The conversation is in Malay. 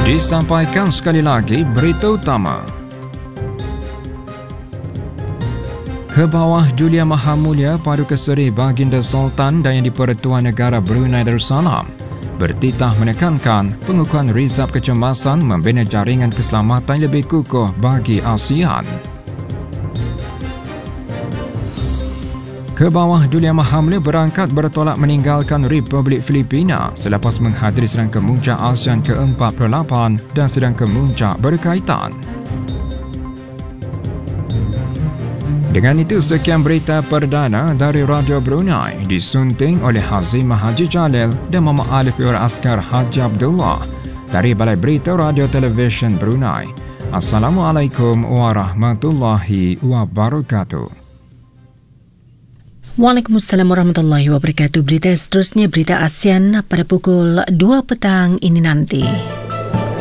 Disampaikan sekali lagi berita utama. Ke bawah Julia Maha Mulia Paduka Seri Baginda Sultan dan Yang di-Pertuan Negara Brunei Darussalam bertitah menekankan pengukuhan rizab kecemasan membina jaringan keselamatan lebih kukuh bagi ASEAN. Ke bawah Julia Maha Mulia berangkat bertolak meninggalkan Republik Filipina selepas menghadiri sidang kemuncak ASEAN ke-48 dan sidang kemuncak berkaitan. Dengan itu, sekian berita perdana dari Radio Brunei disunting oleh Hazimah Haji Jalil dan Muhammad Alif Piwara Askar Haji Abdullah dari Balai Berita Radio Televisyen Brunei. Assalamualaikum warahmatullahi wabarakatuh. Waalaikumsalam warahmatullahi wabarakatuh. Berita seterusnya, berita ASEAN pada pukul 2 petang ini nanti.